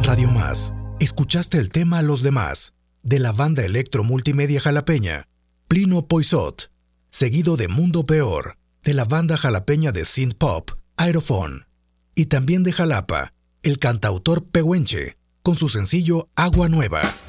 Radio Más, escuchaste el tema Los Demás, de la banda electro multimedia jalapeña, Plino Poisot, seguido de Mundo Peor, de la banda jalapeña de synth pop, Aerofón, y también de Jalapa, el cantautor Pehuenche, con su sencillo Agua Nueva.